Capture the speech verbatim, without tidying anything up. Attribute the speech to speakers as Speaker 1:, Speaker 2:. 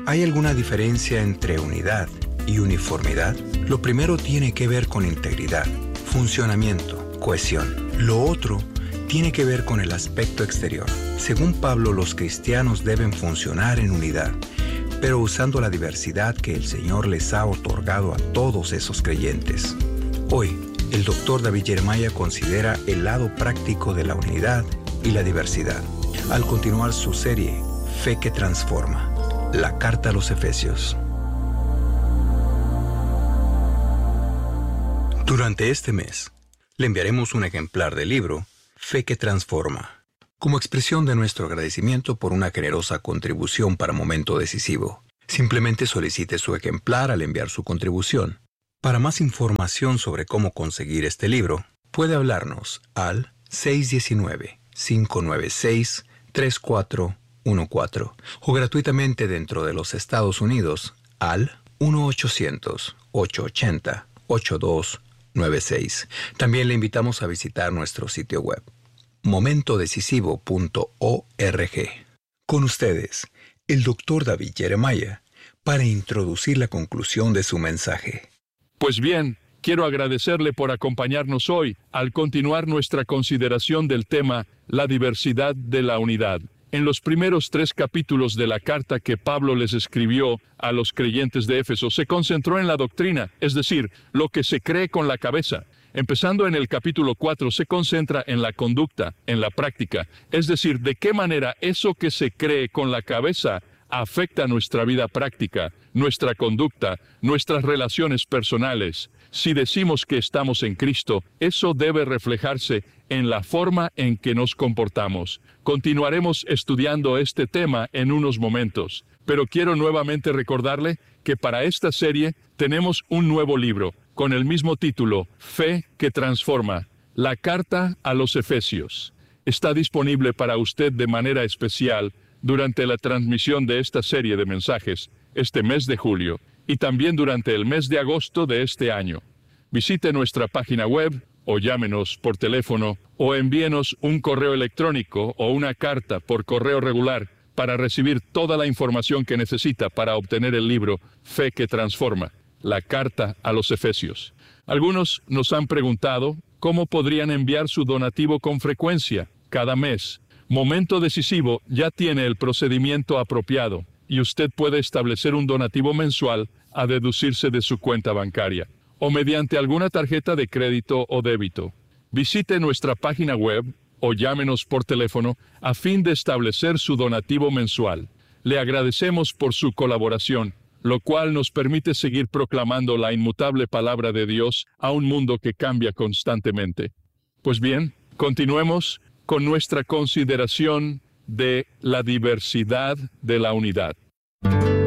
Speaker 1: ¿Hay alguna diferencia entre unidad y uniformidad? Lo primero tiene que ver con integridad, funcionamiento, cohesión. Lo otro tiene que ver con el aspecto exterior. Según Pablo, los cristianos deben funcionar en unidad, pero usando la diversidad que el Señor les ha otorgado a todos esos creyentes. Hoy, el doctor David Jeremiah considera el lado práctico de la unidad y la diversidad, al continuar su serie Fe que Transforma, la carta a los Efesios. Durante este mes, le enviaremos un ejemplar del libro Fe que Transforma, como expresión de nuestro agradecimiento por una generosa contribución para Momento Decisivo. Simplemente solicite su ejemplar al enviar su contribución. Para más información sobre cómo conseguir este libro, puede hablarnos al seis uno nueve, cinco nueve seis, tres cuatro uno cuatro o gratuitamente dentro de los Estados Unidos al uno ochocientos, ocho ochenta, ochenta y dos noventa y seis. También le invitamos a visitar nuestro sitio web, momento decisivo punto org. Con ustedes, el doctor David Jeremiah, para introducir la conclusión de su mensaje.
Speaker 2: Pues bien, quiero agradecerle por acompañarnos hoy al continuar nuestra consideración del tema La diversidad de la unidad. En los primeros tres capítulos de la carta que Pablo les escribió a los creyentes de Éfeso, se concentró en la doctrina, es decir, lo que se cree con la cabeza. Empezando en el capítulo cuatro, se concentra en la conducta, en la práctica, es decir, de qué manera eso que se cree con la cabeza afecta nuestra vida práctica, nuestra conducta, nuestras relaciones personales. Si decimos que estamos en Cristo, eso debe reflejarse en la forma en que nos comportamos. Continuaremos estudiando este tema en unos momentos, pero quiero nuevamente recordarle que para esta serie tenemos un nuevo libro con el mismo título, Fe que Transforma, la carta a los Efesios. Está disponible para usted de manera especial durante la transmisión de esta serie de mensajes este mes de julio y también durante el mes de agosto de este año. Visite nuestra página web o llámenos por teléfono o envíenos un correo electrónico o una carta por correo regular para recibir toda la información que necesita para obtener el libro Fe que Transforma, la carta a los Efesios. Algunos nos han preguntado cómo podrían enviar su donativo con frecuencia, cada mes. Momento Decisivo ya tiene el procedimiento apropiado y usted puede establecer un donativo mensual a deducirse de su cuenta bancaria o mediante alguna tarjeta de crédito o débito. Visite nuestra página web o llámenos por teléfono a fin de establecer su donativo mensual. Le agradecemos por su colaboración, lo cual nos permite seguir proclamando la inmutable palabra de Dios a un mundo que cambia constantemente. Pues bien, continuemos con nuestra consideración de la diversidad de la unidad.